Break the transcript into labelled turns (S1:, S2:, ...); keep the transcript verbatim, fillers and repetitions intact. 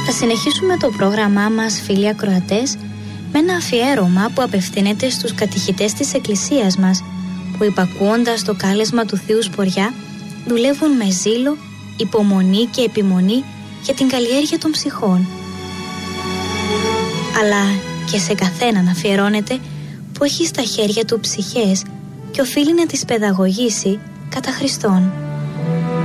S1: Θα συνεχίσουμε το πρόγραμμά μας, φίλοι ακροατές, με ένα αφιέρωμα που απευθύνεται στους κατηχητές της Εκκλησίας μας, που υπακούοντας το κάλεσμα του Θείου Σποριά δουλεύουν με ζήλο, υπομονή και επιμονή για την καλλιέργεια των ψυχών. Αλλά και σε καθέναν αφιερώνεται που έχει στα χέρια του ψυχές και οφείλει να τις παιδαγωγήσει κατά Χριστόν.